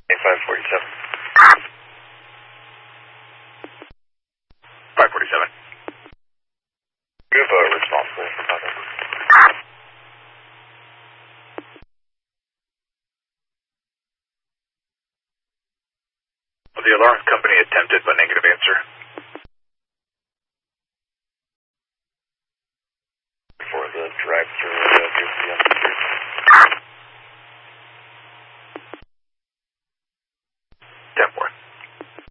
547. 547. You have a responsible for nothing. Well, the alarm company attempted, but negative answer.